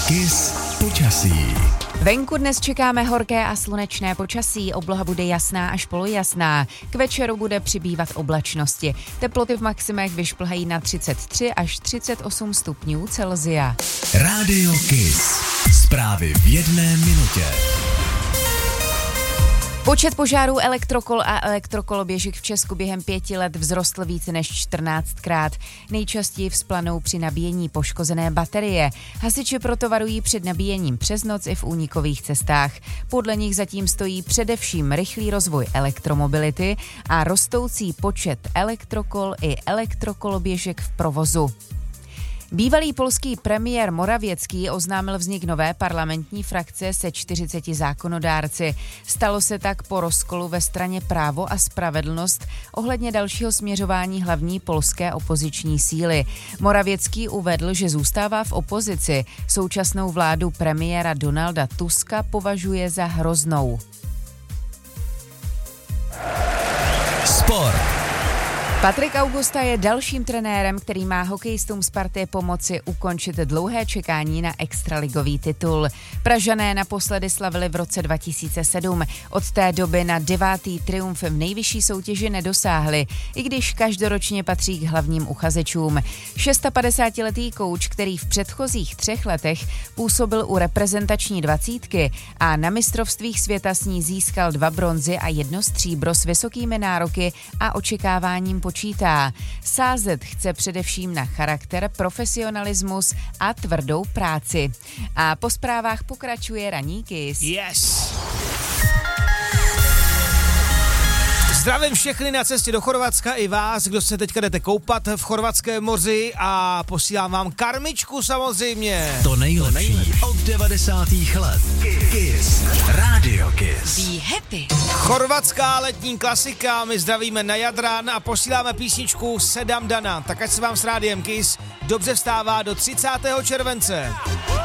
Kiss počasí. Venku dnes čekáme horké a slunečné počasí, obloha bude jasná až polojasná. K večeru bude přibývat oblačnosti. Teploty v maximech vyšplhají na 33 až 38 stupňů Celsia. Rádio Kiss. Zprávy v jedné minutě. Počet požárů elektrokol a elektrokoloběžek v Česku během 5 let vzrostl více než 14krát. Nejčastěji vzplanou při nabíjení poškozené baterie. Hasiči proto varují před nabíjením přes noc i v únikových cestách. Podle nich zatím stojí především rychlý rozvoj elektromobility a rostoucí počet elektrokol i elektrokoloběžek v provozu. Bývalý polský premiér Morawiecký oznámil vznik nové parlamentní frakce se 40 zákonodárci. Stalo se tak po rozkolu ve straně Právo a spravedlnost ohledně dalšího směřování hlavní polské opoziční síly. Morawiecký uvedl, že zůstává v opozici. Současnou vládu premiéra Donalda Tuska považuje za hroznou. Sport. Patrik Augusta je dalším trenérem, který má hokejistům Sparty pomoci ukončit dlouhé čekání na extraligový titul. Pražané naposledy slavili v roce 2007. Od té doby na 9. triumf v nejvyšší soutěži nedosáhli, i když každoročně patří k hlavním uchazečům. 56letý kouč, který v předchozích 3 letech působil u reprezentační 20 a na mistrovstvích světa s ní získal 2 bronzy a 1 stříbro s vysokými nároky a očekáváním počítá. Sázet chce především na charakter, profesionalismus a tvrdou práci. A po zprávách pokračuje ranní Kiss. Yes! Zdravím všechny na cestě do Chorvatska i vás, kdo se teďka jdete koupat v chorvatském moři a posílám vám karmičku samozřejmě. To nejlepší od 90. let. Kiss. Rádio Kiss. Be happy. Chorvatská letní klasika, my zdravíme na Jadran a posíláme písničku Sedam Dana. Tak ať se vám s Rádiem Kiss dobře vstává do 30. července.